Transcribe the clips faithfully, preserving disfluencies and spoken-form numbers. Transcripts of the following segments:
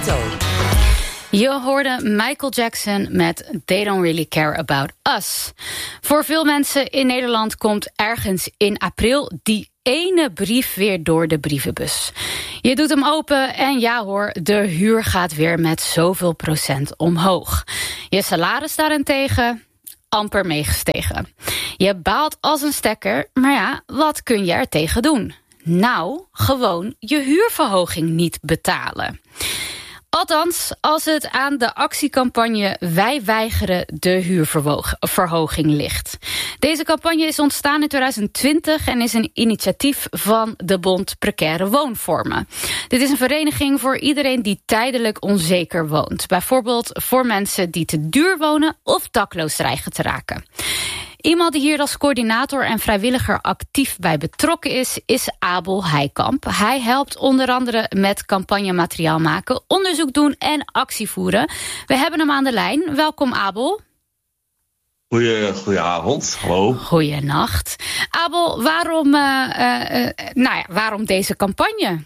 auto. Je hoorde Michael Jackson met They Don't Really Care About Us. Voor veel mensen in Nederland komt ergens in april die ene brief weer door de brievenbus. Je doet hem open en ja hoor, de huur gaat weer met zoveel procent omhoog. Je salaris daarentegen amper meegestegen. Je baalt als een stekker, maar ja, wat kun je er tegen doen? Nou, gewoon je huurverhoging niet betalen. Althans, als het aan de actiecampagne Wij weigeren de huurverhoging ligt. Deze campagne is ontstaan in twintig twintig en is een initiatief van de Bond Precaire Woonvormen. Dit is een vereniging voor iedereen die tijdelijk onzeker woont. Bijvoorbeeld voor mensen die te duur wonen of dakloos dreigen te raken. Iemand die hier als coördinator en vrijwilliger actief bij betrokken is, is Abel Heikamp. Hij helpt onder andere met campagnemateriaal maken, onderzoek doen en actie voeren. We hebben hem aan de lijn. Welkom Abel. Goeie, goedenavond, hallo. Goeienacht. Abel, waarom, uh, uh, nou ja, waarom deze campagne?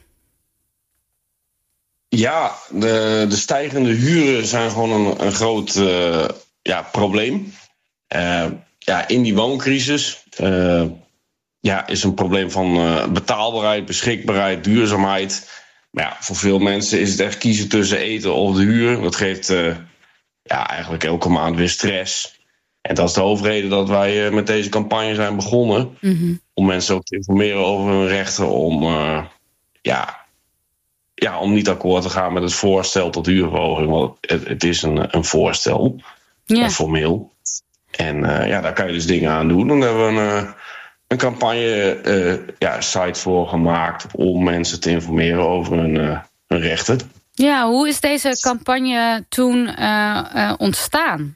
Ja, de, de stijgende huren zijn gewoon een, een groot uh, ja, probleem. Uh, Ja, in die wooncrisis uh, ja, is een probleem van uh, betaalbaarheid, beschikbaarheid, duurzaamheid. Maar ja, voor veel mensen is het echt kiezen tussen eten of de huur. Dat geeft uh, ja, eigenlijk elke maand weer stress. En dat is de hoofdreden dat wij uh, met deze campagne zijn begonnen. Mm-hmm. Om mensen ook te informeren over hun rechten. Om, uh, ja, ja, om niet akkoord te gaan met het voorstel tot huurverhoging. Want het, het is een, een voorstel, yeah. uh, formeel. En uh, ja, daar kan je dus dingen aan doen. Dan hebben we een, uh, een campagne uh, ja, site voor gemaakt om mensen te informeren over hun, uh, hun rechten. Ja, hoe is deze campagne toen uh, uh, ontstaan?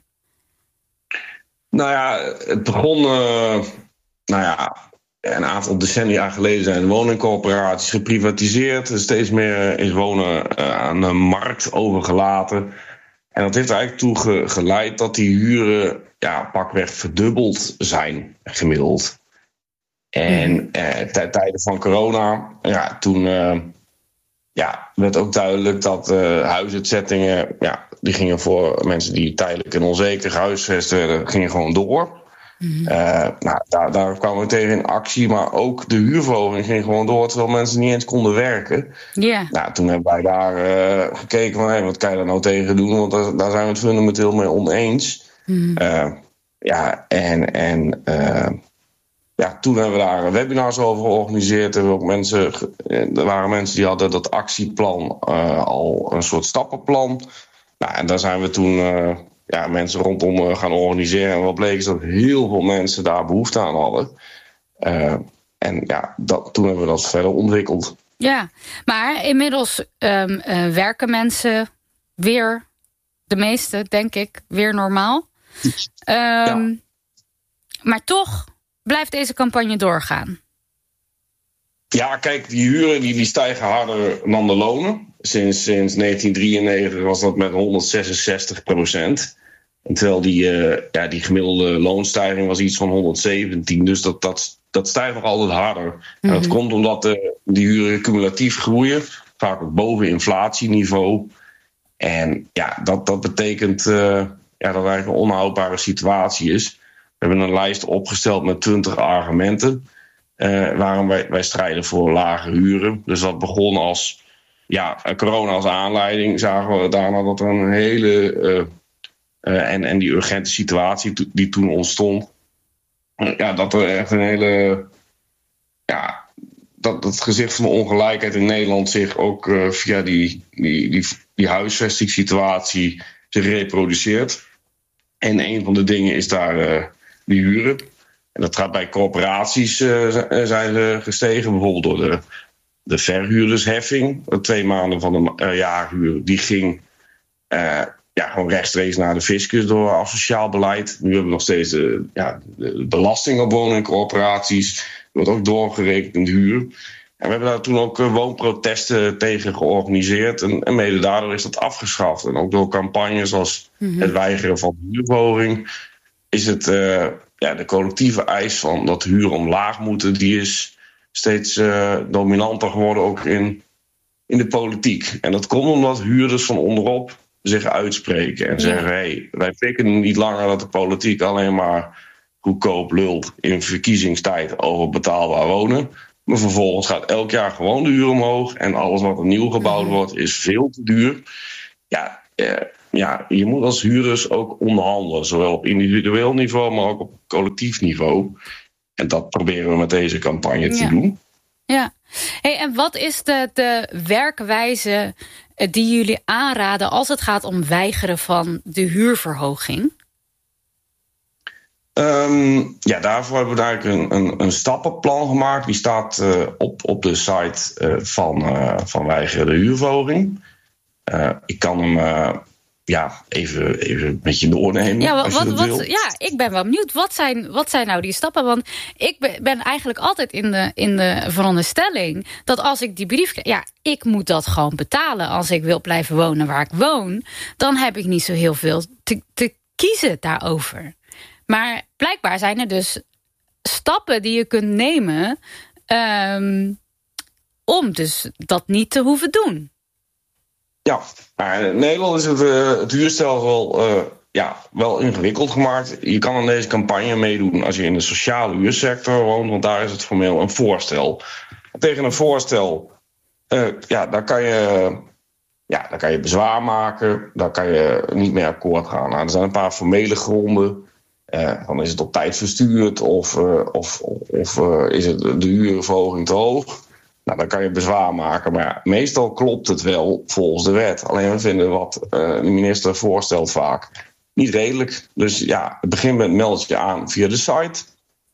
Nou ja, het begon uh, nou ja, een aantal decennia geleden zijn de woningcorporaties geprivatiseerd. Steeds meer is wonen uh, aan de markt overgelaten. En dat heeft er eigenlijk toe ge- geleid dat die huren ja, pakweg verdubbeld zijn, gemiddeld. En eh, ten tijde van corona, ja, toen uh, ja, werd ook duidelijk dat uh, huisuitzettingen, ja, die gingen voor mensen die tijdelijk en onzeker gehuisvest werden, gingen gewoon door. Mm-hmm. Uh, nou, daar, daar kwamen we tegen in actie, maar ook de huurverhoging ging gewoon door, terwijl mensen niet eens konden werken. Yeah. Nou, toen hebben wij daar uh, gekeken van, hey, wat kan je daar nou tegen doen, want daar, daar zijn we het fundamenteel mee oneens. Mm. Uh, ja, en, en uh, ja, toen hebben we daar webinars over georganiseerd. Er, ook mensen, er waren mensen die hadden dat actieplan uh, al een soort stappenplan. Nou, en daar zijn we toen uh, ja, mensen rondom uh, gaan organiseren. En wat bleek is dat heel veel mensen daar behoefte aan hadden. Uh, en ja, dat, toen hebben we dat verder ontwikkeld. Ja, maar inmiddels um, uh, werken mensen weer, de meeste denk ik, weer normaal. Um, ja. Maar toch blijft deze campagne doorgaan. Ja, kijk, die huren die, die stijgen harder dan de lonen. Sinds, sinds negentien drieënnegentig was dat met honderdzesenzestig procent. En terwijl die, uh, ja, die gemiddelde loonstijging was iets van honderdzeventien. Dus dat, dat, dat stijgt nog altijd harder. Mm-hmm. En dat komt omdat uh, die huren cumulatief groeien. Vaak ook boven inflatieniveau. En ja, dat, dat betekent uh, ja, dat het eigenlijk een onhoudbare situatie is. We hebben een lijst opgesteld met twintig argumenten. Uh, waarom wij, wij strijden voor lage huren. Dus dat begon als ja, corona als aanleiding. Zagen we daarna dat er een hele uh, uh, en, en die urgente situatie to, die toen ontstond. Uh, ja, dat er echt een hele ja, dat het gezicht van de ongelijkheid in Nederland zich ook uh, via die, die, die, die huisvestingssituatie zich reproduceert. En een van de dingen is daar uh, die huren. En dat gaat bij corporaties uh, zijn ze gestegen, bijvoorbeeld door de, de verhuurdersheffing. De twee maanden van de uh, jaarhuur, die ging uh, ja, gewoon rechtstreeks naar de fiscus door asociaal beleid. Nu hebben we nog steeds de, ja, de belasting op woningcorporaties. Dat wordt ook doorgerekend in de huur. En we hebben daar toen ook uh, woonprotesten tegen georganiseerd. En, en mede daardoor is dat afgeschaft. En ook door campagnes als mm-hmm. het weigeren van de huurverhoging is het uh, ja, de collectieve eis van dat de huren omlaag moeten, die is steeds uh, dominanter geworden ook in, in de politiek. En dat komt omdat huurders van onderop zich uitspreken en zeggen: hé, hey, wij pikken niet langer dat de politiek alleen maar goedkoop lult in verkiezingstijd over betaalbaar wonen. Maar vervolgens gaat elk jaar gewoon de huur omhoog en alles wat er nieuw gebouwd wordt is veel te duur. Ja, eh, ja, je moet als huurders ook onderhandelen, zowel op individueel niveau, maar ook op collectief niveau. En dat proberen we met deze campagne te ja. doen. Ja. Hey, en wat is de, de werkwijze die jullie aanraden als het gaat om weigeren van de huurverhoging? Um, ja, daarvoor hebben we eigenlijk een, een, een stappenplan gemaakt. Die staat uh, op, op de site uh, van, uh, van Weigeren de Huurverhoging. Uh, ik kan hem uh, ja, even, even met je doornemen. Ja, wat, als je dat wat, wil. ja, ik ben wel benieuwd. Wat zijn, wat zijn nou die stappen? Want ik ben eigenlijk altijd in de, in de veronderstelling dat als ik die brief krijg, ja, ik moet dat gewoon betalen als ik wil blijven wonen waar ik woon. Dan heb ik niet zo heel veel te, te kiezen daarover. Maar blijkbaar zijn er dus stappen die je kunt nemen um, om dus dat niet te hoeven doen. Ja, in Nederland is het, uh, het huurstelsel uh, ja, wel ingewikkeld gemaakt. Je kan aan deze campagne meedoen als je in de sociale huursector woont, want daar is het formeel een voorstel. Tegen een voorstel, uh, ja, daar kan je... Ja, dan kan je bezwaar maken, dan kan je niet meer akkoord gaan. Nou, er zijn een paar formele gronden. Uh, dan is het op tijd verstuurd of, uh, of, of uh, is het de huurverhoging te hoog. Nou, dan kan je bezwaar maken. Maar ja, meestal klopt het wel volgens de wet. Alleen we vinden wat uh, de minister voorstelt vaak niet redelijk. Dus ja, het begint met meld je aan via de site.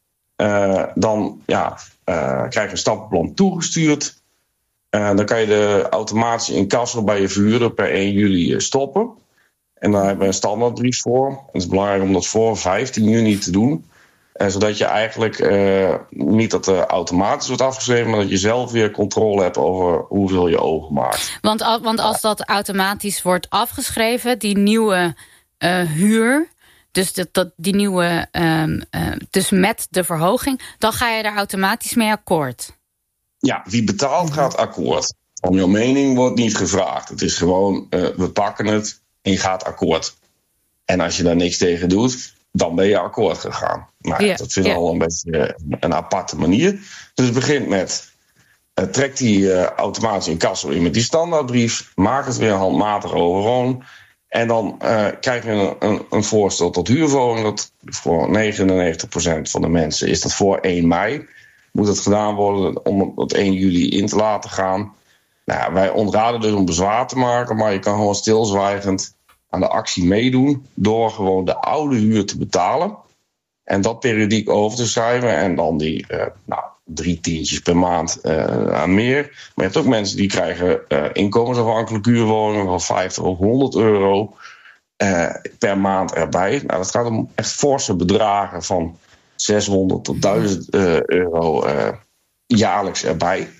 Uh, dan ja, uh, krijg je een stappenplan toegestuurd. Uh, dan kan je de automatische incasso bij je verhuurder per één juli stoppen. En daar hebben we een standaardbrief voor. Het is belangrijk om dat voor vijftien juni te doen. Uh, zodat je eigenlijk uh, niet dat er automatisch wordt afgeschreven, maar dat je zelf weer controle hebt over hoeveel je overmaakt. Want, want als dat automatisch wordt afgeschreven, die nieuwe uh, huur, dus dat, dat, die nieuwe, um, uh, dus met de verhoging, dan ga je daar automatisch mee akkoord. Ja, wie betaalt gaat akkoord. Om jouw mening wordt niet gevraagd. Het is gewoon, uh, we pakken het en je gaat akkoord. En als je daar niks tegen doet, dan ben je akkoord gegaan. Nou, ja, dat vind ik ja. al een beetje een aparte manier. Dus het begint met, uh, trek die uh, automatisch incasso in met die standaardbrief, maak het weer handmatig overal. En dan uh, krijg je een, een, een voorstel tot huurverhoging. Dat voor negenennegentig procent van de mensen is dat voor één mei. Moet het gedaan worden om het één juli in te laten gaan. Nou, wij ontraden dus om bezwaar te maken, maar je kan gewoon stilzwijgend aan de actie meedoen door gewoon de oude huur te betalen en dat periodiek over te schrijven en dan die uh, nou, drie tientjes per maand uh, aan meer. Maar je hebt ook mensen die krijgen uh, inkomensafhankelijke huurwoningen van vijftig of honderd euro uh, per maand erbij. Nou, dat gaat om echt forse bedragen van zeshonderd tot duizend uh, euro uh, jaarlijks erbij.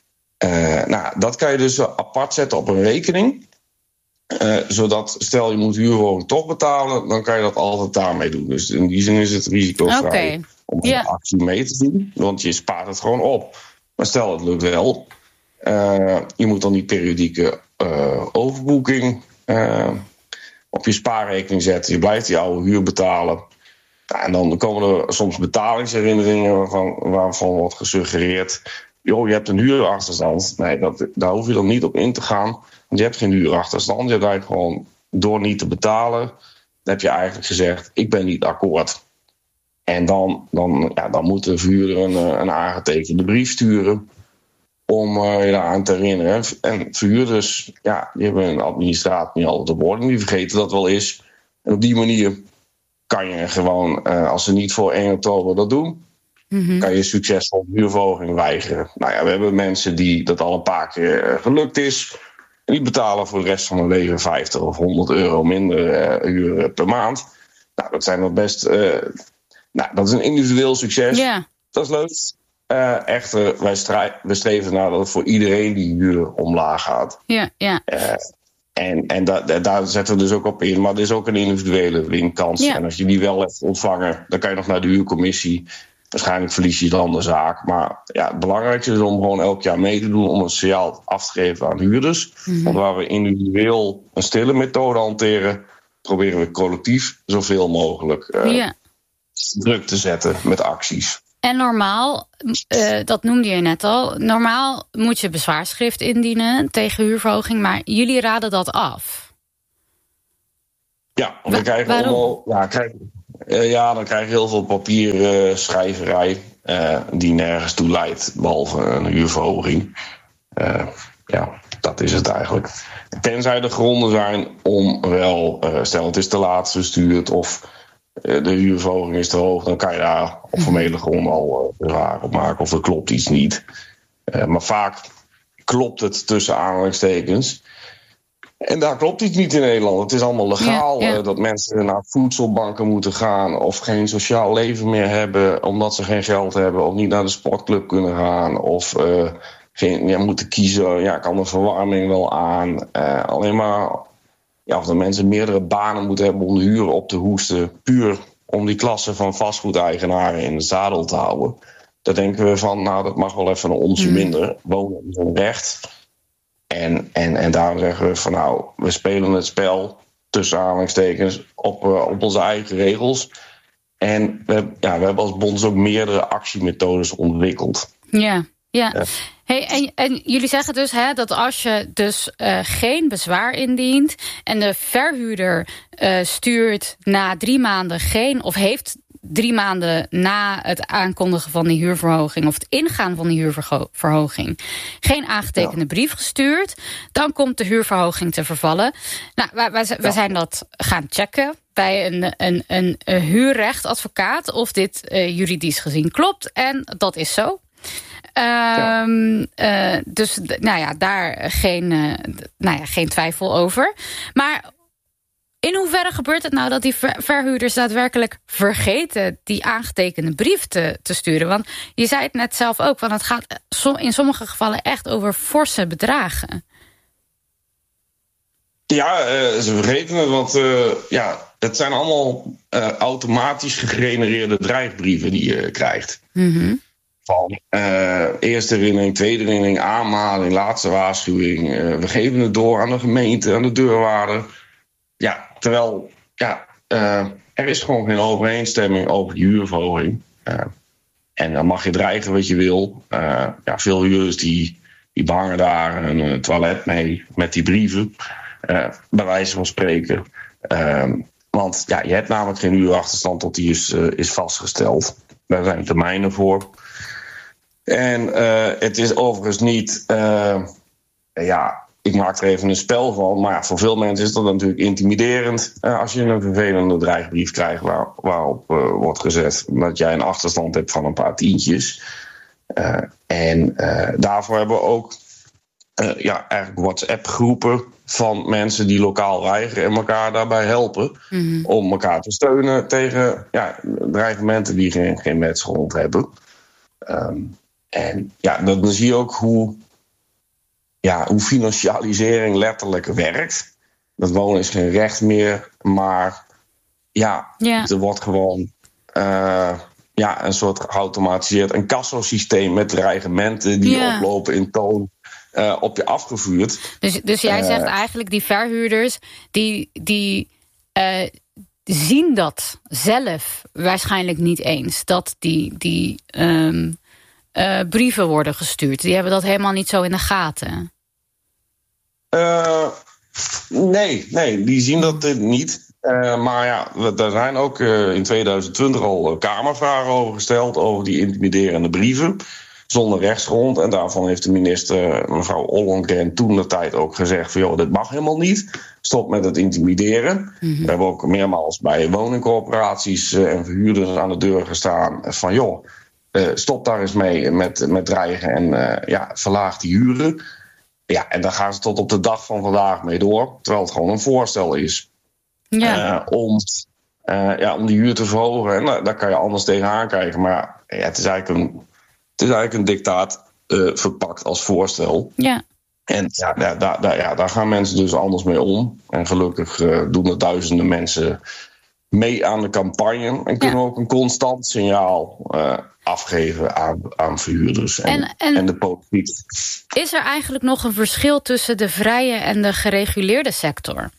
Uh, nou, dat kan je dus apart zetten op een rekening. Uh, zodat, stel je moet huurwoning toch betalen, dan kan je dat altijd daarmee doen. Dus in die zin is het risicovrij okay. om yeah. de actie mee te doen. Want je spaart het gewoon op. Maar stel het lukt wel. Uh, je moet dan die periodieke uh, overboeking uh, op je spaarrekening zetten. Je blijft die oude huur betalen. Nou, en dan komen er soms betalingsherinneringen waarvan, waarvan wordt gesuggereerd, joh, je hebt een huurachterstand. Nee, dat, daar hoef je dan niet op in te gaan. Want je hebt geen huurachterstand. Je hebt eigenlijk gewoon, door niet te betalen, dan heb je eigenlijk gezegd, ik ben niet akkoord. En dan, dan, ja, dan moet de verhuurder een, een aangetekende brief sturen om uh, je daaraan te herinneren. En verhuurders, ja, die hebben een administratie niet altijd op orde. Die vergeten dat wel eens. En op die manier kan je gewoon, uh, als ze niet voor één oktober dat doen, mm-hmm. kan je succesvol huurverhoging weigeren. Nou ja, we hebben mensen die dat al een paar keer uh, gelukt is. En die betalen voor de rest van hun leven vijftig of honderd euro minder uh, huur per maand. Nou, dat zijn wel best. Uh, nou, dat is een individueel succes. Yeah. Dat is leuk. Uh, echter, wij strij- we streven naar dat het voor iedereen die huur omlaag gaat. Ja, yeah, ja. Yeah. Uh, En, en da, daar zetten we dus ook op in. Maar er is ook een individuele winkans. Ja. En als je die wel hebt ontvangen, dan kan je nog naar de huurcommissie. Waarschijnlijk verlies je dan de zaak. Maar ja, het belangrijkste is om gewoon elk jaar mee te doen om een signaal af te geven aan huurders. Mm-hmm. Want waar we individueel een stille methode hanteren, proberen we collectief zoveel mogelijk uh, ja. druk te zetten met acties. En normaal, uh, dat noemde je net al, normaal moet je bezwaarschrift indienen tegen huurverhoging, maar jullie raden dat af. Ja, want dan krijg je allemaal, ja, krijg, uh, ja, dan krijg je heel veel papierschrijverij uh, uh, die nergens toe leidt, behalve een huurverhoging. Uh, ja, dat is het eigenlijk. Tenzij er gronden zijn om wel, uh, stel het is te laat gestuurd of uh, de huurverhoging is te hoog, dan kan je daar op formele grond al uh, bezwaar op maken of er klopt iets niet. Uh, maar vaak klopt het tussen aanhalingstekens. En daar klopt iets niet in Nederland. Het is allemaal legaal ja, ja. Uh, dat mensen naar voedselbanken moeten gaan of geen sociaal leven meer hebben omdat ze geen geld hebben of niet naar de sportclub kunnen gaan of uh, geen, ja, moeten kiezen. Ja, kan de verwarming wel aan? Uh, alleen maar ja, of dat mensen meerdere banen moeten hebben om de huur op te hoesten, puur om die klasse van vastgoedeigenaren in het zadel te houden. Daar denken we van, nou, dat mag wel even een onsje minder. Wonen is een recht. En, en, en daarom zeggen we van, nou, we spelen het spel tussen aanhalingstekens op, uh, op onze eigen regels. En we, ja, we hebben als bond ook meerdere actiemethodes ontwikkeld. Ja, ja. ja. Hey, en, en jullie zeggen dus hè, dat als je dus uh, geen bezwaar indient en de verhuurder uh, stuurt na drie maanden geen, of heeft drie maanden na het aankondigen van die huurverhoging of het ingaan van die huurverhoging geen aangetekende ja. brief gestuurd, dan komt de huurverhoging te vervallen. Nou, wij, wij, wij ja. zijn dat gaan checken bij een, een, een, een huurrechtadvocaat of dit uh, juridisch gezien klopt. En dat is zo. Ja. Um, uh, dus nou ja, daar geen, uh, nou ja, geen twijfel over. Maar in hoeverre gebeurt het nou dat die ver- verhuurders daadwerkelijk vergeten die aangetekende brief te, te sturen? Want je zei het net zelf ook, want het gaat in sommige gevallen echt over forse bedragen. Ja, uh, ze vergeten het, want uh, ja, het zijn allemaal uh, automatisch gegenereerde dreigbrieven die je krijgt. Mm-hmm. Van uh, eerste herinnering, tweede herinnering, aanmaning, laatste waarschuwing. Uh, we geven het door aan de gemeente, aan de deurwaarder. Ja, terwijl ja, uh, er is gewoon geen overeenstemming over die huurverhoging. Uh, en dan mag je dreigen wat je wil. Uh, ja, veel huurders die, die behangen daar een uh, toilet mee met die brieven. Uh, bij wijze van spreken. Uh, want ja, je hebt namelijk geen huurachterstand tot die is, uh, is vastgesteld. Daar zijn termijnen voor. En uh, het is overigens niet, uh, ja, ik maak er even een spel van, maar ja, voor veel mensen is dat natuurlijk intimiderend uh, als je een vervelende dreigbrief krijgt waar, waarop uh, wordt gezet dat jij een achterstand hebt van een paar tientjes. Uh, en uh, daarvoor hebben we ook uh, ja, eigenlijk WhatsApp-groepen van mensen die lokaal weigeren en elkaar daarbij helpen mm-hmm. om elkaar te steunen tegen ja, dreigementen die geen, geen metsgrond hebben. Um, En ja, dan zie je ook hoe, ja, hoe financialisering letterlijk werkt. Dat wonen is geen recht meer, maar ja, yeah. er wordt gewoon uh, ja, een soort geautomatiseerd een kassosysteem met dreigementen die yeah. oplopen in toon uh, op je afgevuurd. Dus, dus jij uh, zegt eigenlijk die verhuurders die, die uh, zien dat zelf waarschijnlijk niet eens, dat die... die um Uh, brieven worden gestuurd. Die hebben dat helemaal niet zo in de gaten. Uh, nee, nee, die zien dat uh, niet. Uh, maar ja, er zijn ook uh, in tweeduizend twintig al uh, Kamervragen over gesteld over die intimiderende brieven. Zonder rechtsgrond. En daarvan heeft de minister, mevrouw Ollongren, toen de tijd ook gezegd van joh, dit mag helemaal niet. Stop met het intimideren. Mm-hmm. We hebben ook meermaals bij woningcorporaties uh, en verhuurders aan de deur gestaan van joh, Uh, stop daar eens mee met, met dreigen en uh, ja, verlaag die huren. Ja, en daar gaan ze tot op de dag van vandaag mee door. Terwijl het gewoon een voorstel is. Ja. Uh, om, uh, ja, om die huur te verhogen. En uh, daar kan je anders tegenaan kijken. Maar ja, het, is eigenlijk een, het is eigenlijk een dictaat uh, verpakt als voorstel. Ja. En ja, daar, daar, daar, ja, daar gaan mensen dus anders mee om. En gelukkig uh, doen er duizenden mensen mee aan de campagne. En kunnen Ja. we ook een constant signaal uh, afgeven aan, aan verhuurders en, En, en en de politiek. Is er eigenlijk nog een verschil tussen de vrije en de gereguleerde sector?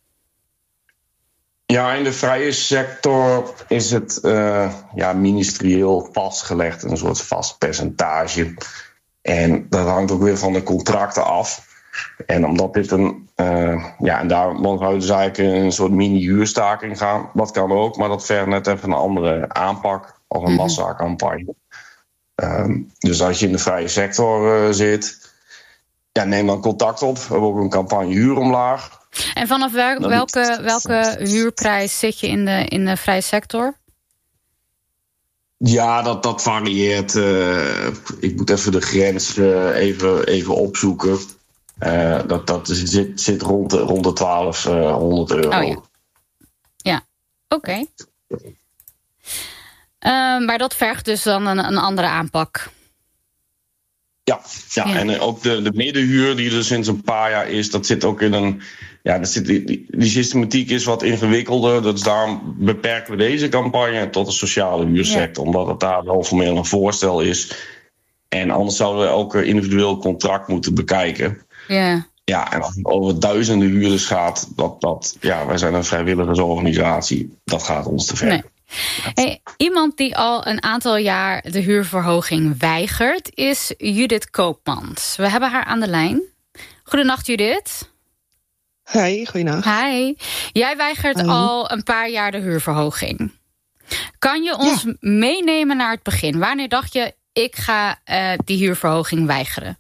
Ja, in de vrije sector is het uh, ja, ministerieel vastgelegd, een soort vast percentage. En dat hangt ook weer van de contracten af. En omdat dit een, uh, ja, en daar dan zou je dus eigenlijk een soort mini-huurstaking gaan. Dat kan ook, maar dat vergt net even een andere aanpak als een Mm-hmm. massacampagne. Um, dus als je in de vrije sector uh, zit, ja, neem dan contact op. We hebben ook een campagne Huur Omlaag. En vanaf wel, welke, welke huurprijs zit je in de, in de vrije sector? Ja, dat, dat varieert. Uh, ik moet even de grens uh, even, even opzoeken. Uh, dat dat zit, zit rond de, rond de twaalfhonderd euro. Oh ja, ja. Oké. Okay. Uh, maar dat vergt dus dan een, een andere aanpak. Ja, ja, ja. En ook de, de middenhuur die er sinds een paar jaar is, dat zit ook in een. Ja, dat zit, die, die systematiek is wat ingewikkelder. Dus daarom beperken we deze campagne tot de sociale huursector. Ja. Omdat het daar wel formeel een voorstel is. En anders zouden we elk individueel contract moeten bekijken. Ja. Ja, en als het over duizenden huurders gaat, dat, dat, ja, wij zijn een vrijwilligersorganisatie. Dat gaat ons te ver. Nee. Hey, iemand die al een aantal jaar de huurverhoging weigert is Judith Koopmans. We hebben haar aan de lijn. Goedenacht, Judith. Hi, goedenacht. Hi. Jij weigert Hi. al een paar jaar de huurverhoging. Kan je ons ja. meenemen naar het begin? Wanneer dacht je, ik ga uh, die huurverhoging weigeren?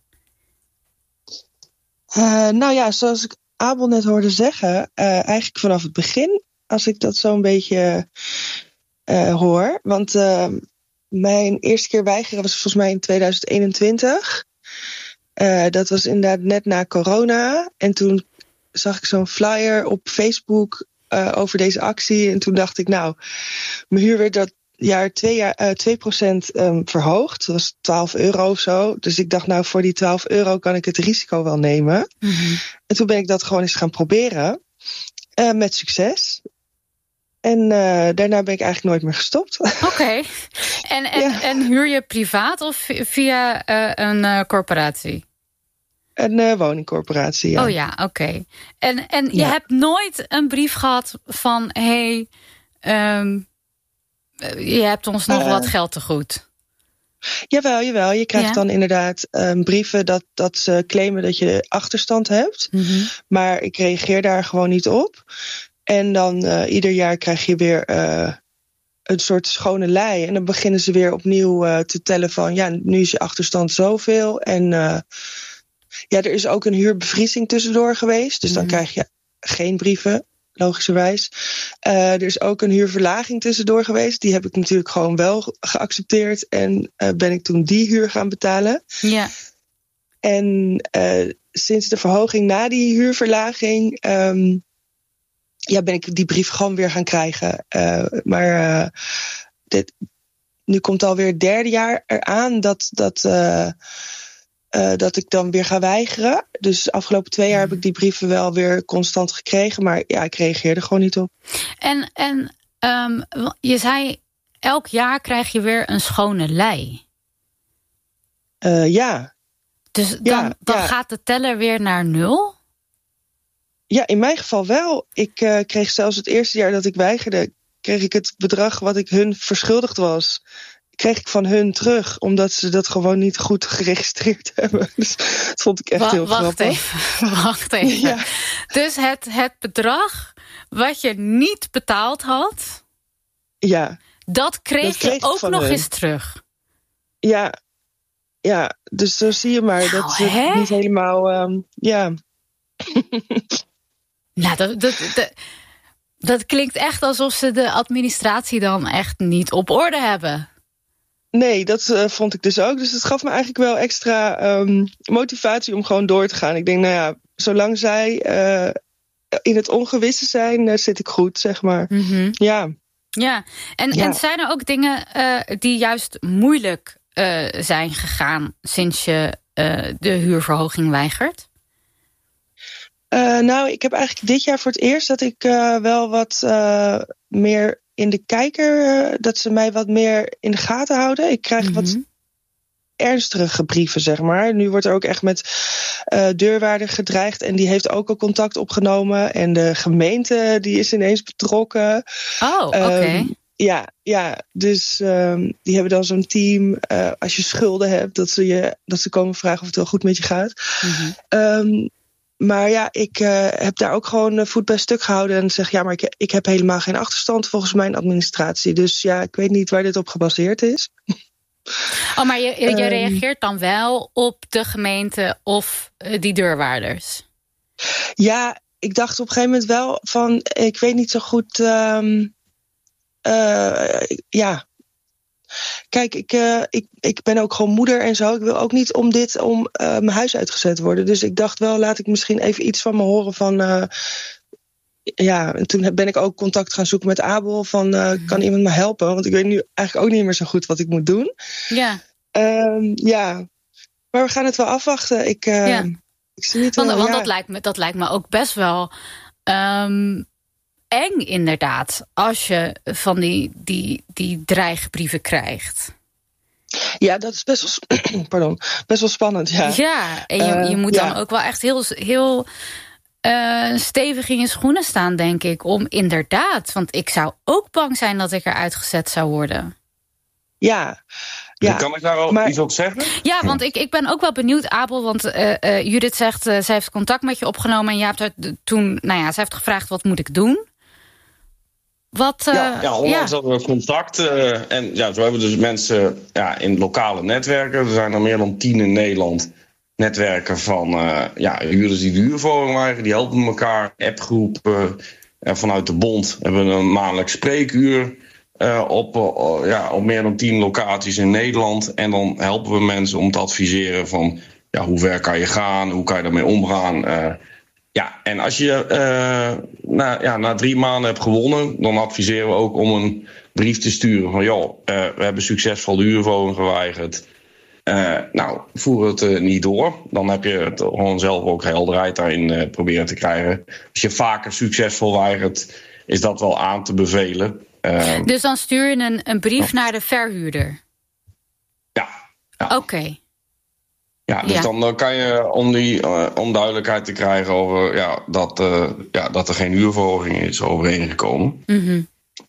Uh, nou ja, zoals ik Abel net hoorde zeggen, uh, eigenlijk vanaf het begin, als ik dat zo'n beetje uh, hoor. Want uh, mijn eerste keer weigeren was volgens mij in tweeduizend eenentwintig. Uh, dat was inderdaad net na corona. En toen zag ik zo'n flyer op Facebook uh, over deze actie. En toen dacht ik, nou, mijn huur werd dat jaar twee, jaar, uh, twee procent um, verhoogd. Dat was twaalf euro of zo. Dus ik dacht, nou, voor die twaalf euro kan ik het risico wel nemen. Mm-hmm. En toen ben ik dat gewoon eens gaan proberen. Uh, met succes. En uh, daarna ben ik eigenlijk nooit meer gestopt. Oké. Okay. En, en, ja. en huur je privaat of via uh, een uh, corporatie? Een uh, woningcorporatie, ja. Oh ja, oké. Okay. En, en je ja. hebt nooit een brief gehad van, hé, hey, um, je hebt ons nog uh, wat geld te goed. Jawel, jawel. Je krijgt ja. dan inderdaad um, brieven dat, dat ze claimen dat je achterstand hebt. Mm-hmm. Maar ik reageer daar gewoon niet op. En dan uh, ieder jaar krijg je weer uh, een soort schone lei. En dan beginnen ze weer opnieuw uh, te tellen van, ja, nu is je achterstand zoveel. En uh, ja, er is ook een huurbevriezing tussendoor geweest. Dus mm-hmm. dan krijg je geen brieven, logischerwijs. Uh, er is ook een huurverlaging tussendoor geweest. Die heb ik natuurlijk gewoon wel geaccepteerd. En uh, ben ik toen die huur gaan betalen. Ja. En uh, sinds de verhoging na die huurverlaging Um, ja, ben ik die brief gewoon weer gaan krijgen. Uh, maar uh, dit, nu komt alweer het derde jaar eraan dat, dat, uh, uh, dat ik dan weer ga weigeren. Dus de afgelopen twee jaar heb ik die brieven wel weer constant gekregen. Maar ja, ik reageerde gewoon niet op. En, en um, je zei, elk jaar krijg je weer een schone lei. Uh, ja. Dus dan, ja, dan ja. gaat de teller weer naar nul? Ja, in mijn geval wel. Ik uh, kreeg zelfs het eerste jaar dat ik weigerde, kreeg ik het bedrag wat ik hun verschuldigd was, kreeg ik van hun terug, omdat ze dat gewoon niet goed geregistreerd hebben. Dus dat vond ik echt Wa- heel wacht grappig. Even, wacht even. Ja. Dus het, het bedrag wat je niet betaald had, ja, dat kreeg, dat kreeg je ook nog hun. eens terug. Ja, ja, dus zo zie je maar nou, dat ze het niet helemaal, um, ja. Nou, dat, dat, dat, dat klinkt echt alsof ze de administratie dan echt niet op orde hebben. Nee, dat uh, vond ik dus ook. Dus het gaf me eigenlijk wel extra um, motivatie om gewoon door te gaan. Ik denk, nou ja, zolang zij uh, in het ongewisse zijn, uh, zit ik goed, zeg maar. Mm-hmm. Ja. Ja, en, ja. en zijn er ook dingen uh, die juist moeilijk uh, zijn gegaan sinds je uh, de huurverhoging weigert? Uh, nou, ik heb eigenlijk dit jaar voor het eerst dat ik uh, wel wat uh, meer in de kijker, uh, dat ze mij wat meer in de gaten houden. Ik krijg mm-hmm. wat ernstige brieven, zeg maar. Nu wordt er ook echt met uh, deurwaarder gedreigd en die heeft ook al contact opgenomen. En de gemeente, die is ineens betrokken. Oh, oké. Okay. Um, ja, ja, dus um, die hebben dan zo'n team. Uh, als je schulden hebt, dat ze, je, dat ze komen vragen of het wel goed met je gaat. Mm-hmm. Um, maar ja, ik uh, heb daar ook gewoon uh, voet bij stuk gehouden en zeg ja, maar ik, ik heb helemaal geen achterstand volgens mijn administratie. Dus ja, ik weet niet waar dit op gebaseerd is. Oh, maar je, je um, reageert dan wel op de gemeente of uh, die deurwaarders? Ja, ik dacht op een gegeven moment wel van, ik weet niet zo goed. Um, uh, ja. Kijk, ik, uh, ik, ik ben ook gewoon moeder en zo. Ik wil ook niet om dit om uh, mijn huis uitgezet worden. Dus ik dacht wel, laat ik misschien even iets van me horen van. Uh, ja, en toen ben ik ook contact gaan zoeken met Abel. Van, uh, kan iemand me helpen? Want ik weet nu eigenlijk ook niet meer zo goed wat ik moet doen. Ja. Um, ja. Maar we gaan het wel afwachten. Ik, uh, ja. ik zie niet want wel, want ja. dat, lijkt me, dat lijkt me ook best wel um, eng inderdaad. Als je van die, die, die dreigbrieven krijgt. Ja, dat is best wel, pardon, best wel spannend. Ja, ja en je, je moet uh, dan ja. ook wel echt heel... heel Uh, stevig in je schoenen staan, denk ik. Om inderdaad, want ik zou ook bang zijn dat ik eruit gezet zou worden. Ja. ja. Kan ik daar al maar... iets op zeggen? Ja, want ik, ik ben ook wel benieuwd, Abel. Want uh, uh, Judith zegt, uh, zij heeft contact met je opgenomen. En je hebt er toen, nou ja, ze heeft gevraagd, wat moet ik doen? Wat, uh, ja, ja, onlangs ja. hadden we contact. Uh, en ja, zo hebben we dus mensen ja, in lokale netwerken. Er zijn er meer dan tien in Nederland. Netwerken van uh, ja, huurders die de huurverhoging weigeren, die helpen elkaar. Appgroepen. En vanuit de bond hebben we een maandelijks spreekuur uh, op, uh, ja, op meer dan tien locaties in Nederland. En dan helpen we mensen om te adviseren van ja, hoe ver kan je gaan, hoe kan je daarmee omgaan. Uh, ja, en als je uh, na, ja, na drie maanden hebt gewonnen, dan adviseren we ook om een brief te sturen van joh, uh, we hebben succesvol de huurverhoging geweigerd. Uh, nou, voer het uh, niet door. Dan heb je het gewoon zelf ook helderheid daarin uh, proberen te krijgen. Als je vaker succesvol weigert, is dat wel aan te bevelen. Uh, dus dan stuur je een, een brief naar de verhuurder? Ja. ja. Oké. Okay. Ja, dus ja. Dan, dan kan je, om die uh, onduidelijkheid te krijgen over ja, dat, uh, ja, dat er geen huurverhoging is overeengekomen. Mm-hmm.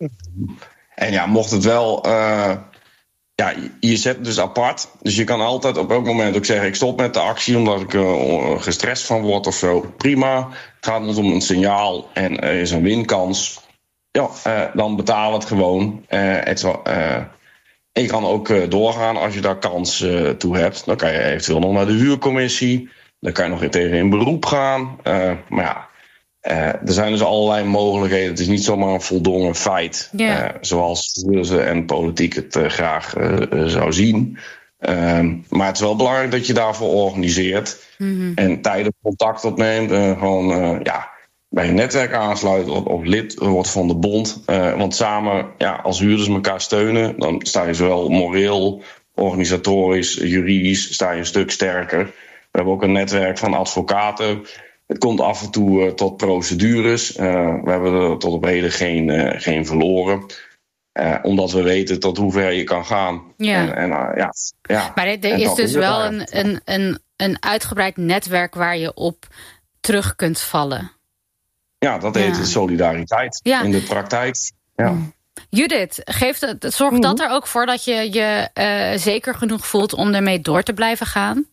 En ja, mocht het wel... Uh, Ja, je zet het dus apart. Dus je kan altijd op elk moment ook zeggen... ik stop met de actie omdat ik uh, gestrest van word of zo. Prima. Het gaat ons om een signaal en er is een winkans. Ja, uh, dan betaal het gewoon. Uh, het zal, uh, en je kan ook uh, doorgaan als je daar kans uh, toe hebt. Dan kan je eventueel nog naar de huurcommissie. Dan kan je nog tegen in beroep gaan. Uh, maar ja... Uh, er zijn dus allerlei mogelijkheden. Het is niet zomaar een voldongen feit. Yeah. Uh, zoals ze en politiek het uh, graag uh, uh, zou zien. Uh, maar het is wel belangrijk dat je daarvoor organiseert. Mm-hmm. En tijdens contact opneemt. Uh, gewoon uh, ja, bij een netwerk aansluit. Of, of lid wordt van de bond. Uh, want samen, ja, als huurders elkaar steunen. Dan sta je zowel moreel, organisatorisch, juridisch. Sta je een stuk sterker. We hebben ook een netwerk van advocaten. Het komt af en toe uh, tot procedures. Uh, we hebben er tot op heden geen, uh, geen verloren. Uh, omdat we weten tot hoe ver je kan gaan. Ja. En, en, uh, ja, ja. Maar er, er is dus wel een, een, een, een uitgebreid netwerk waar je op terug kunt vallen. Ja, dat heet ja. solidariteit ja. in de praktijk. Ja. Mm. Judith, geeft het, zorgt dat er ook voor dat je je uh, zeker genoeg voelt om ermee door te blijven gaan?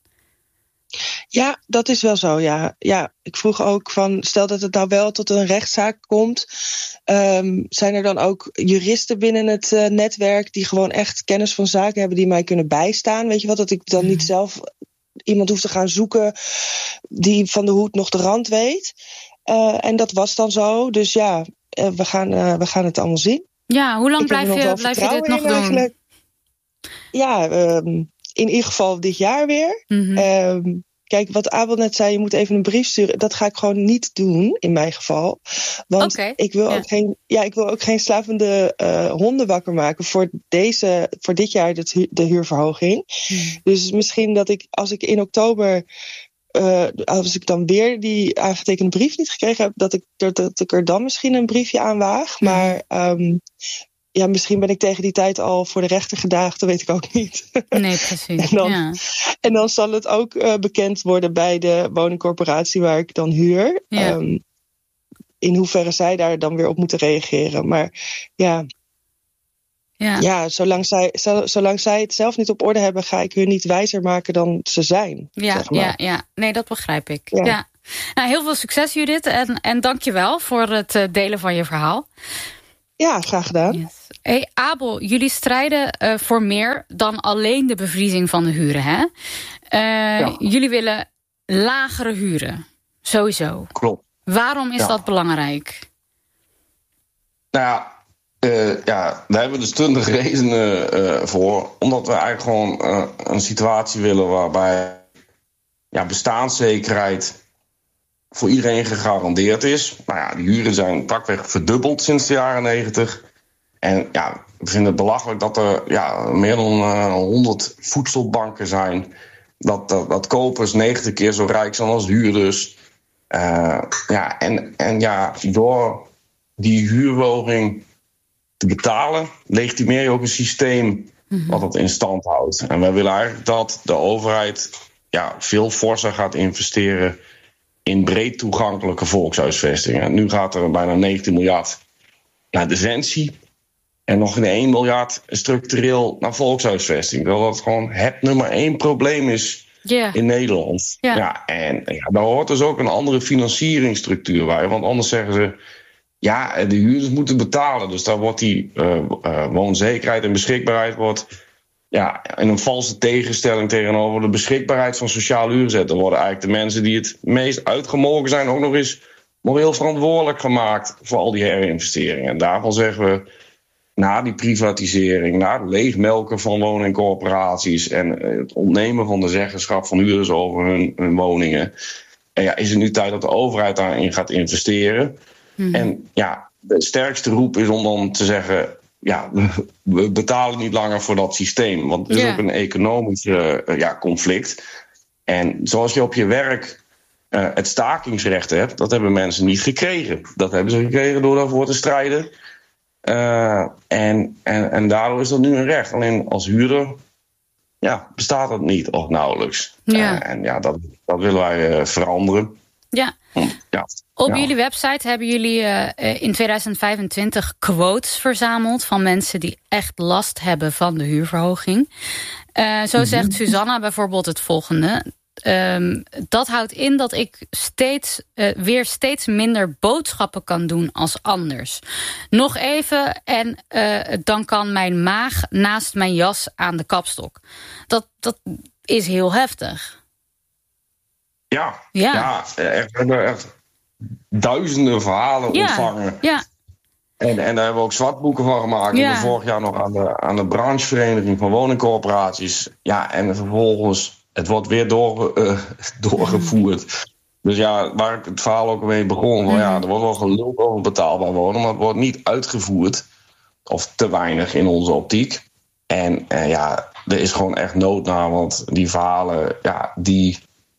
Ja, dat is wel zo, ja. ja. Ik vroeg ook van, stel dat het nou wel tot een rechtszaak komt... Um, zijn er dan ook juristen binnen het uh, netwerk... die gewoon echt kennis van zaken hebben die mij kunnen bijstaan? Weet je wat, dat ik dan niet zelf iemand hoef te gaan zoeken... die van de hoed nog de rand weet. Uh, en dat was dan zo, dus ja, uh, we, gaan, uh, we gaan het allemaal zien. Ja, hoe lang blijf je, blijf je dit nog doen? Eigenlijk. Ja, um, in ieder geval dit jaar weer. Mm-hmm. Um, kijk, wat Abel net zei, je moet even een brief sturen. Dat ga ik gewoon niet doen, in mijn geval. Want okay. ik, wil ja. ook geen, ja, ik wil ook geen slapende uh, honden wakker maken... voor, deze, voor dit jaar de, de huurverhoging. Mm. Dus misschien dat ik, als ik in oktober... uh, als ik dan weer die aangetekende brief niet gekregen heb, dat ik, dat, dat ik er dan misschien een briefje aan waag. Maar um, ja, misschien ben ik tegen die tijd al voor de rechter gedaagd, dat weet ik ook niet. Nee, precies. en, dan, ja. en dan zal het ook uh, bekend worden bij de woningcorporatie waar ik dan huur. Ja. Um, in hoeverre zij daar dan weer op moeten reageren. Maar ja... Ja, ja zolang, zij, zolang zij het zelf niet op orde hebben, ga ik hun niet wijzer maken dan ze zijn. Ja, zeg maar. ja, ja. Nee, dat begrijp ik. Ja. Ja. Nou, heel veel succes, Judith. En, en dank je wel voor het delen van je verhaal. Ja, graag gedaan. Yes. Hey, Abel, jullie strijden uh, voor meer dan alleen de bevriezing van de huren, hè? Uh, ja. Jullie willen lagere huren. Sowieso. Klopt. Waarom is ja. dat belangrijk? Nou ja, Uh, ja, daar hebben we dus twintig redenen uh, voor. Omdat we eigenlijk gewoon uh, een situatie willen waarbij ja, bestaanszekerheid voor iedereen gegarandeerd is. Nou ja, de huren zijn pakweg verdubbeld sinds de jaren negentig. En ja, we vinden het belachelijk dat er ja, meer dan uh, honderd voedselbanken zijn. Dat, dat, dat kopers negentig keer zo rijk zijn als huurders. Uh, ja, en, en ja, door die huurverhoging te betalen, legitimeer je ook een systeem wat dat in stand houdt. En wij willen eigenlijk dat de overheid ja, veel forser gaat investeren in breed toegankelijke volkshuisvestingen. Nu gaat er bijna negentien miljard naar defensie en nog geen één miljard structureel naar volkshuisvesting. Terwijl dat gewoon het nummer één probleem is yeah. in Nederland. Yeah. Ja, en ja, daar hoort dus ook een andere financieringsstructuur bij, want anders zeggen ze ja, de huurders moeten betalen. Dus daar wordt die uh, uh, woonzekerheid en beschikbaarheid wordt ja, in een valse tegenstelling tegenover de beschikbaarheid van sociale huur gezet. Dan worden eigenlijk de mensen die het meest uitgemolken zijn ook nog eens moreel verantwoordelijk gemaakt voor al die herinvesteringen. En daarvan zeggen we, na die privatisering, na het leegmelken van woningcorporaties en het ontnemen van de zeggenschap van huurders over hun, hun woningen, en ja, is het nu tijd dat de overheid daarin gaat investeren. Mm-hmm. En ja, de sterkste roep is om dan te zeggen, ja, we betalen niet langer voor dat systeem. Want het is yeah. ook een economisch uh, ja, conflict. En zoals je op je werk uh, het stakingsrecht hebt, dat hebben mensen niet gekregen. Dat hebben ze gekregen door daarvoor te strijden. Uh, en, en, en daardoor is dat nu een recht. Alleen als huurder ja, bestaat dat niet of nauwelijks. Yeah. Uh, en ja, dat, dat willen wij uh, veranderen. Ja. ja. Op ja. jullie website hebben jullie uh, in tweeduizend vijfentwintig quotes verzameld van mensen die echt last hebben van de huurverhoging. Uh, zo zegt mm-hmm. Susanna bijvoorbeeld het volgende. Um, dat houdt in dat ik steeds, uh, weer steeds minder boodschappen kan doen als anders. Nog even en uh, dan kan mijn maag naast mijn jas aan de kapstok. Dat, dat is heel heftig. Ja, ja. ja echt, we hebben echt duizenden verhalen ja, ontvangen. Ja. En, en daar hebben we ook zwartboeken van gemaakt. Ja. En vorig jaar nog aan de, aan de branchevereniging van woningcorporaties. Ja, en vervolgens, het wordt weer door, uh, doorgevoerd. Mm. Dus ja, waar ik het verhaal ook mee begon. Van, mm. ja, er wordt wel geluld over betaalbaar wonen, maar het wordt niet uitgevoerd. Of te weinig in onze optiek. En uh, ja, er is gewoon echt nood naar, want die verhalen, ja, die...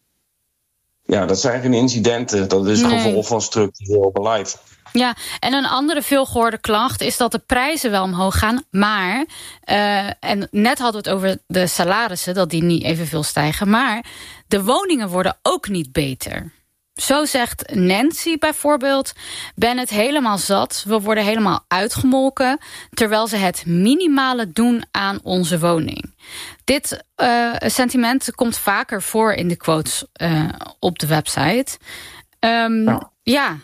Ja, dat zijn geen incidenten. Dat is nee. gevolg van structureel beleid. Ja, en een andere veelgehoorde klacht is dat de prijzen wel omhoog gaan. Maar, uh, en net hadden we het over de salarissen, dat die niet evenveel stijgen. Maar de woningen worden ook niet beter. Zo zegt Nancy bijvoorbeeld, ben het helemaal zat. We worden helemaal uitgemolken, terwijl ze het minimale doen aan onze woning. Dit uh, sentiment komt vaker voor in de quotes uh, op de website. Um, ja. ja.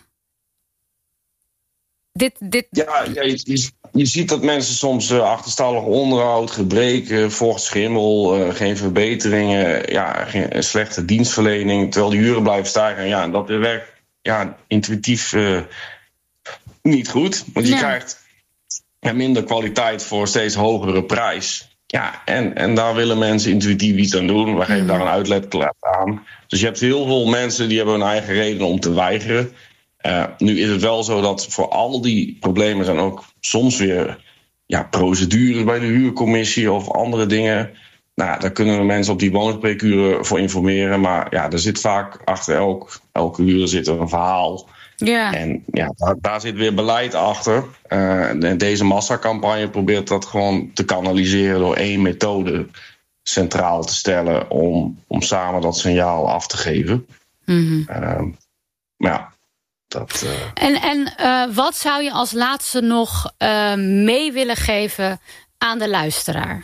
Dit, dit... Ja, ja je, je ziet dat mensen soms uh, achterstallig onderhoud, gebreken, vocht, schimmel, uh, geen verbeteringen, ja, geen, slechte dienstverlening, terwijl de huren blijven stijgen. Ja, dat werkt ja, intuïtief uh, niet goed. Want je ja. krijgt ja, minder kwaliteit voor steeds hogere prijs. Ja, en, en daar willen mensen intuïtief iets aan doen. We geven mm. daar een uitlaatklep aan. Dus je hebt heel veel mensen die hebben hun eigen reden om te weigeren. Uh, nu is het wel zo dat voor al die problemen zijn ook soms weer ja, procedures bij de huurcommissie of andere dingen Nou ja, daar kunnen we mensen op die woonspreekuren voor informeren. Maar ja, er zit vaak achter elk, elke uur zit er een verhaal. Ja. En ja, daar, daar zit weer beleid achter. Uh, en deze massacampagne probeert dat gewoon te kanaliseren door één methode centraal te stellen om, om samen dat signaal af te geven. Mm-hmm. Uh, maar ja, dat... Uh... En, en uh, wat zou je als laatste nog uh, mee willen geven aan de luisteraar?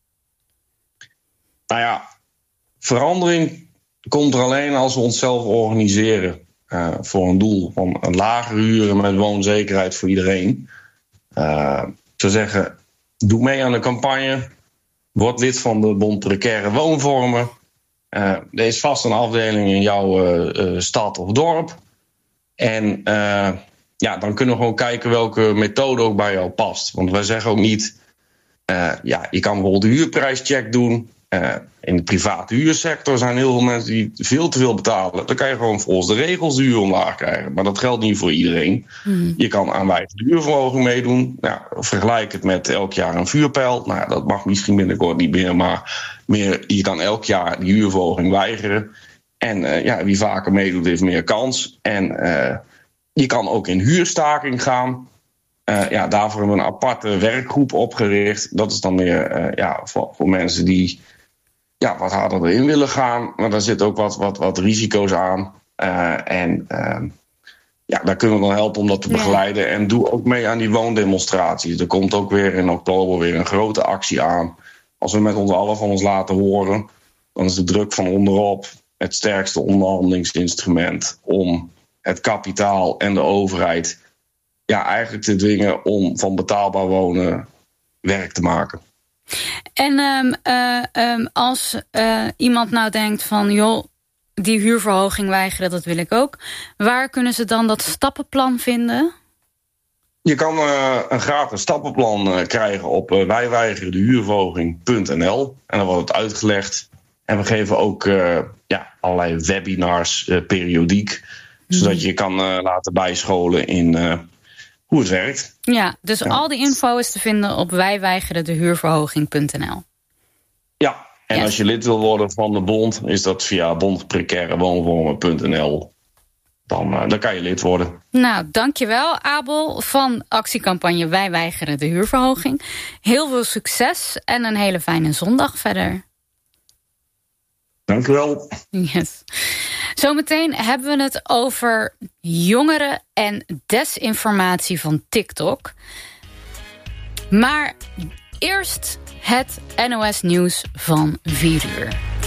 Nou ja, verandering komt er alleen als we onszelf organiseren uh, voor een doel van een lagere huren met woonzekerheid voor iedereen. Uh, ik zou zeggen, doe mee aan de campagne. Word lid van de Bond Precaire Woonvormen. Uh, er is vast een afdeling in jouw uh, uh, stad of dorp. En uh, ja, dan kunnen we gewoon kijken welke methode ook bij jou past. Want wij zeggen ook niet, uh, ja, je kan bijvoorbeeld de huurprijscheck doen. Uh, in de private huursector zijn heel veel mensen die veel te veel betalen. Dan kan je gewoon volgens de regels de huur omlaag krijgen. Maar dat geldt niet voor iedereen. Mm. Je kan aanwijzende huurverhoging meedoen. Nou, vergelijk het met elk jaar een vuurpijl. Nou, dat mag misschien binnenkort niet meer. Maar meer, je kan elk jaar die huurverhoging weigeren. En uh, ja, wie vaker meedoet heeft meer kans. En uh, je kan ook in huurstaking gaan. Uh, ja, daarvoor hebben we een aparte werkgroep opgericht. Dat is dan meer uh, ja, voor, voor mensen die ja, wat harder erin willen gaan. Maar daar zitten ook wat, wat, wat risico's aan. Uh, en uh, ja, daar kunnen we dan helpen om dat te begeleiden. Ja. En doe ook mee aan die woondemonstraties. Er komt ook weer in oktober weer een grote actie aan. Als we met ons allen van ons laten horen, dan is de druk van onderop het sterkste onderhandelingsinstrument om het kapitaal en de overheid ja, eigenlijk te dwingen om van betaalbaar wonen werk te maken. En um, uh, um, als uh, iemand nou denkt van, joh, die huurverhoging weigeren, dat wil ik ook. Waar kunnen ze dan dat stappenplan vinden? Je kan uh, een gratis stappenplan uh, krijgen op uh, wij weigeren de huurverhoging punt n l. En dan wordt het uitgelegd. En we geven ook uh, ja, allerlei webinars uh, periodiek. Hmm. Zodat je je kan uh, laten bijscholen in uh, hoe het werkt. Ja, dus ja. Al die info is te vinden op wij weigeren de huurverhoging punt n l. Ja, en yes. Als je lid wil worden van de bond, is dat via bond precaire woonvormen punt n l. Dan, uh, dan kan je lid worden. Nou, dankjewel Abel van actiecampagne Wij Weigeren de Huurverhoging. Heel veel succes en een hele fijne zondag verder. Dank u wel. Yes. Zometeen hebben we het over jongeren en desinformatie van TikTok. Maar eerst het N O S Nieuws van vier uur.